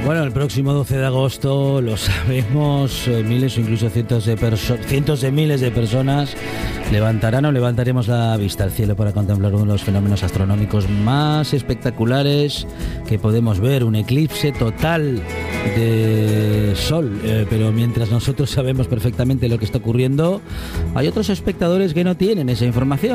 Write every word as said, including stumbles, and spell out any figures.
Bueno, el próximo doce de agosto, lo sabemos, eh, miles o incluso cientos de, perso- cientos de miles de personas levantarán o levantaremos la vista al cielo para contemplar uno de los fenómenos astronómicos más espectaculares que podemos ver, un eclipse total de sol. Eh, pero mientras nosotros sabemos perfectamente lo que está ocurriendo, hay otros espectadores que no tienen esa información.